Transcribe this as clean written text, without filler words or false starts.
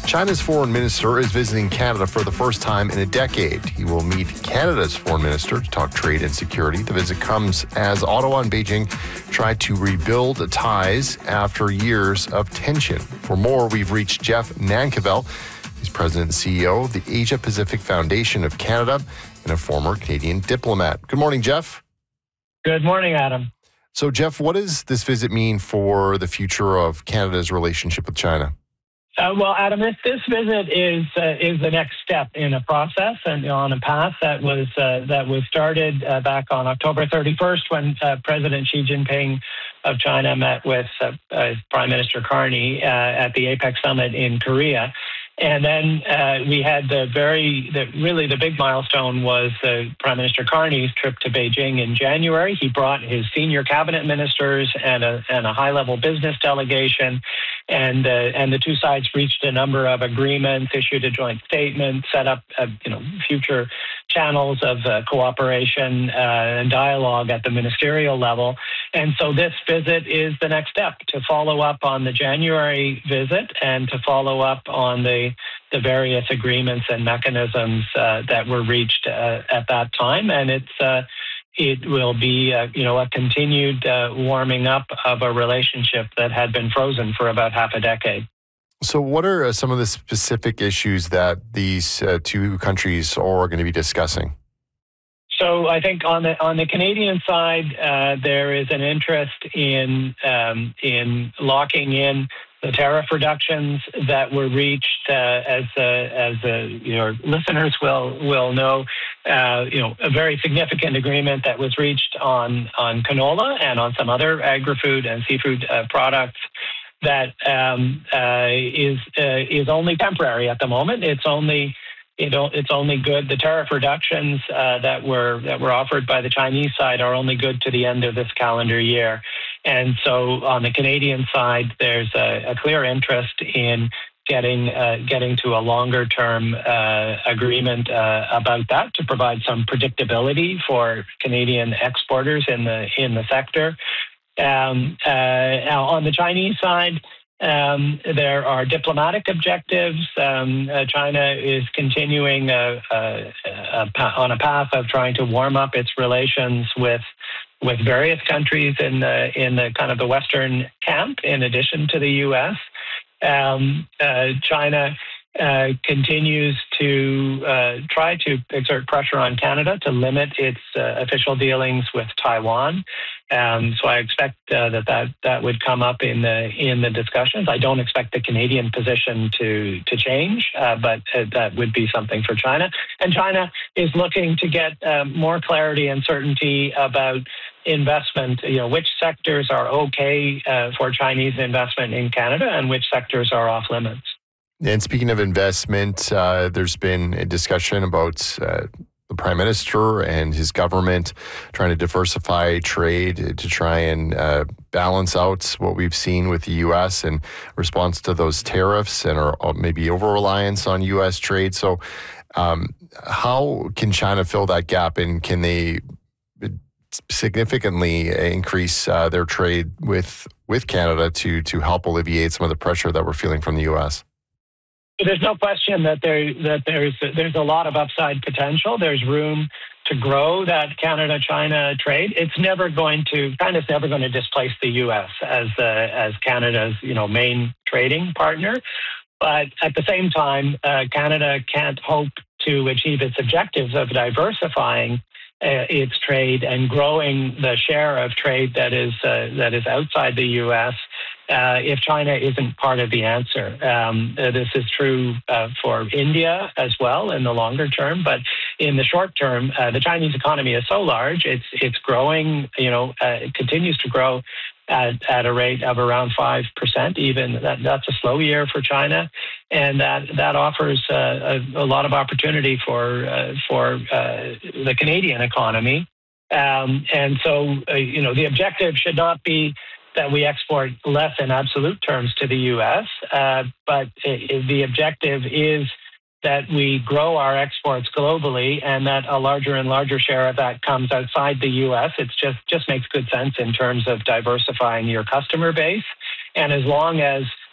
China's foreign minister is visiting Canada for the first time in a decade. He will meet Canada's foreign minister to talk trade and security. The visit comes as Ottawa and Beijing try to rebuild ties after years of tension. For more, we've reached Jeff Nankervis. He's president and CEO of the Asia Pacific Foundation of Canada and a former Canadian diplomat. Good morning, Jeff. Good morning, Adam. So, Jeff, what does this visit mean for the future of Canada's relationship with China? Well, Adam, this visit is the next step in a process and on a path that was started back on October 31st when President Xi Jinping of China met with Prime Minister Carney at the APEC summit in Korea. And then we had the big milestone was Prime Minister Carney's trip to Beijing in January. He brought his senior cabinet ministers and a high-level business delegation, and the two sides reached a number of agreements, issued a joint statement, set up future channels of cooperation and dialogue at the ministerial level. And so this visit is the next step to follow up on the January visit and to follow up on the various agreements and mechanisms that were reached at that time. And it will be a continued warming up of a relationship that had been frozen for about half a decade. So what are some of the specific issues that these two countries are going to be discussing? So I think on the Canadian side, there is an interest in locking in the tariff reductions that were reached, as your listeners will know, a very significant agreement that was reached on canola and on some other agri-food and seafood products that is only temporary at the moment. It's only good. The tariff reductions that were offered by the Chinese side are only good to the end of this calendar year. And so on the Canadian side, there's a clear interest in getting to a longer term agreement about that to provide some predictability for Canadian exporters in the sector. On the Chinese side, there are diplomatic objectives. China is continuing on a path of trying to warm up its relations with various countries in the kind of the Western camp, in addition to the U.S. China continues to try to exert pressure on Canada to limit its official dealings with Taiwan. So I expect that would come up in the discussions. I don't expect the Canadian position to change, but that would be something for China. And China is looking to get more clarity and certainty about investment, which sectors are okay for Chinese investment in Canada and which sectors are off limits. And speaking of investment, there's been a discussion about the Prime Minister and his government trying to diversify trade to try and balance out what we've seen with the U.S. in response to those tariffs and or maybe over-reliance on U.S. trade. So how can China fill that gap, and can they significantly increase their trade with Canada to help alleviate some of the pressure that we're feeling from the U.S.? There's no question that there's a lot of upside potential. There's room to grow that Canada-China trade. China's never going to displace the U.S. as Canada's main trading partner. But at the same time, Canada can't hope to achieve its objectives of diversifying its trade and growing the share of trade that is outside the U.S. If China isn't part of the answer. This is true for India as well in the longer term, but in the short term, the Chinese economy is so large, it's growing. It continues to grow at a rate of around 5%. Even that's a slow year for China, and that offers a lot of opportunity for the Canadian economy. And so, the objective should not be that we export less in absolute terms to the U.S., but the objective is that we grow our exports globally and that a larger and larger share of that comes outside the U.S. It just makes good sense in terms of diversifying your customer base. And as long as